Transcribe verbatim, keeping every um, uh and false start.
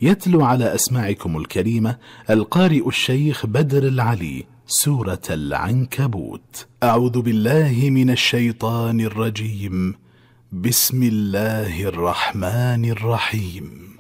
يتلو على أسماعكم الكريمة القارئ الشيخ بدر العلي سورة العنكبوت. أعوذ بالله من الشيطان الرجيم. بسم الله الرحمن الرحيم.